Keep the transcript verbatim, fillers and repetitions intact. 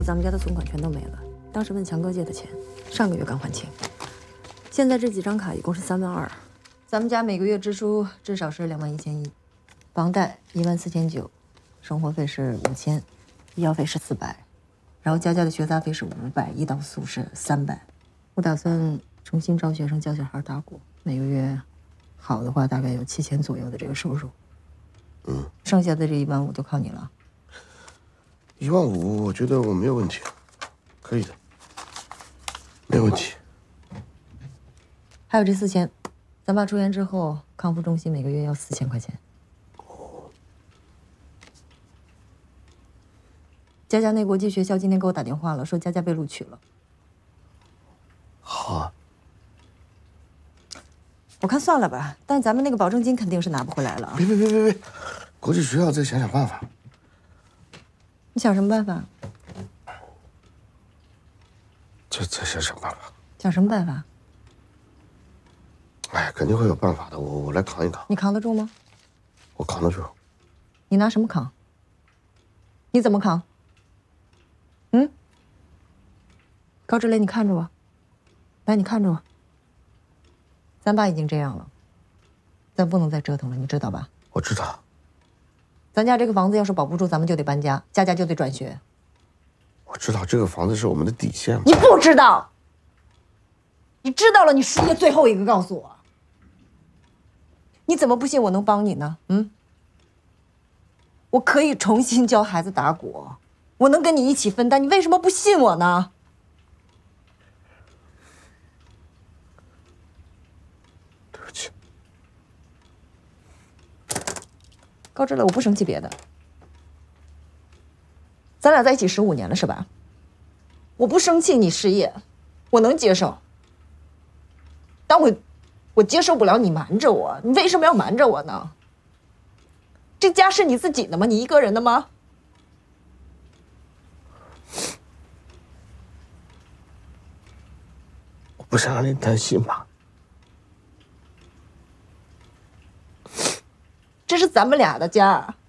咱们家的存款全都没了，当时问强哥借的钱，上个月刚还清。现在这几张卡一共是三万二，咱们家每个月支出至少是两万一千一，房贷一万四千九，生活费是五千，医药费是四百，然后佳佳的学杂费是五百，一到宿是三百。我打算重新招学生教小孩打鼓，每个月好的话大概有七千左右的这个收入。嗯，剩下的这一万五就靠你了。 一万五，我觉得我没有问题，可以的，没有问题。 还有这四千，咱爸出院之后，康复中心每个月要四千块钱。哦。佳佳那国际学校今天给我打电话了，说佳佳被录取了。 好啊。 我看算了吧，但咱们那个保证金肯定是拿不回来了。 别别别别别，国际学校再想想办法。 你想什么办法？ 再再想想办法。 想什么办法？ 哎，肯定会有办法的。我我来扛一扛。 你扛得住吗？ 我扛得住。 你拿什么扛？你怎么扛？嗯？高志磊，你看着我。来，你看着我。咱爸已经这样了，咱不能再折腾了，你知道吧？ 我知道。 咱家这个房子要是保不住，咱们就得搬家，佳佳就得转学。 我知道这个房子是我们的底线嘛。 你不知道，你知道了，你失业最后一个告诉我。你怎么不信我能帮你呢？嗯，我可以重新教孩子打鼓，我能跟你一起分担，你为什么不信我呢？ 对不起。 高志磊，我不生气别的，咱俩在一起十五年了是吧？我不生气你失业，我能接受，但我我接受不了你瞒着我，你为什么要瞒着我呢？这家是你自己的吗？你一个人的吗？ 我不想让你担心吧。 这是咱们俩的家。